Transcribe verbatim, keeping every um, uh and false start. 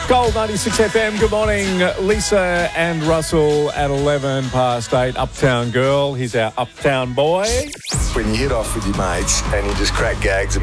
Gold ninety-six F M. Good morning, Lisa and Russell at eleven past eight. Uptown Girl. He's our Uptown boy. When you hit off with your mates and you just crack gags